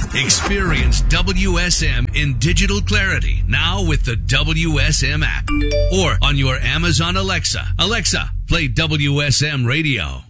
Experience WSM in digital clarity now with the WSM app or on your Amazon Alexa. Alexa, play WSM Radio.